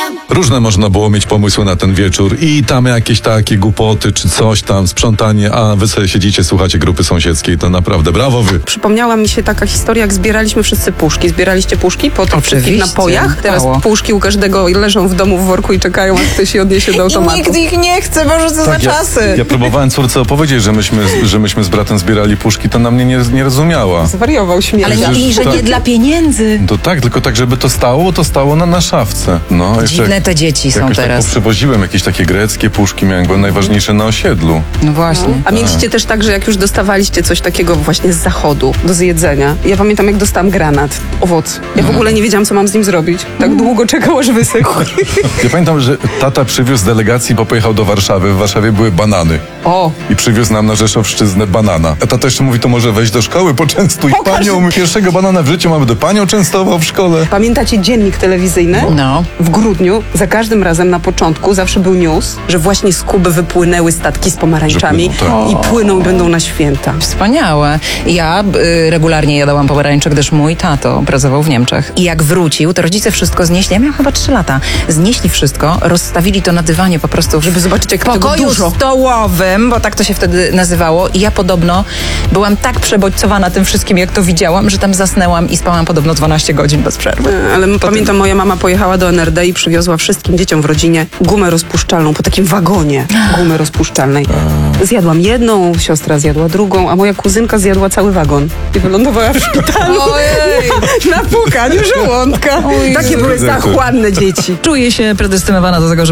Różne można było mieć pomysły na ten wieczór i tam jakieś takie głupoty czy coś tam, sprzątanie, a wy sobie siedzicie, słuchacie Grupy Sąsiedzkiej, to naprawdę brawo wy. Przypomniała mi się taka historia, jak zbieraliśmy wszyscy puszki. Zbieraliście puszki po tych wszystkich napojach? Teraz puszki u każdego leżą w domu w worku i czekają, aż ktoś je odniesie do automatu. I nikt ich nie chce, Boże, co za czasy. Ja próbowałem córce opowiedzieć, że myśmy z bratem zbierali puszki, to na mnie nie rozumiała. Zwariował śmierć. Ale i że nie dla pieniędzy. To tak, tylko tak, żeby to stało na szafce. No, Dziwne te dzieci są teraz. Tak przywoziłem jakieś takie greckie puszki, były najważniejsze na osiedlu. No właśnie. A mieliście też tak, że jak już dostawaliście coś takiego właśnie z zachodu do zjedzenia. Ja pamiętam, jak dostałam granat, owoc. Ja w ogóle nie wiedziałam, co mam z nim zrobić. Tak długo czekał, aż wysechł. Ja pamiętam, że tata przywiózł delegacji, bo pojechał do Warszawy. W Warszawie były banany. O! I przywiózł nam na Rzeszowszczyznę banana. A tata jeszcze mówi, to może wejść do szkoły, poczęstuj panią. Pierwszego banana w życiu mamy do panią częstował w szkole. Pamiętacie dziennik telewizyjny? No. W grudniu za każdym razem na początku zawsze był news, że właśnie z Kuby wypłynęły statki z pomarańczami i płyną i będą na święta. Wspaniałe. Ja regularnie jadałam pomarańcze, gdyż mój tato pracował w Niemczech. I jak wrócił, to rodzice wszystko znieśli. Ja miałam chyba 3 lata. Znieśli wszystko, rozstawili to na dywanie po prostu, Żeby zobaczyć, jak w tego pokoju dużo. stołowym, bo tak to się wtedy nazywało. I ja podobno byłam tak przebodźcowana tym wszystkim, jak to widziałam, że tam zasnęłam i spałam podobno 12 godzin bez przerwy. Ale pamiętam, moja mama pojechała do NRD i przywiozła wszystkim dzieciom w rodzinie gumę rozpuszczalną, po takim wagonie gumy rozpuszczalnej. Zjadłam jedną, siostra zjadła drugą, a moja kuzynka zjadła cały wagon i wylądowała w szpitalu na pukaniu żołądka. Takie były zachłanne dzieci. Czuję się predestynowana do tego,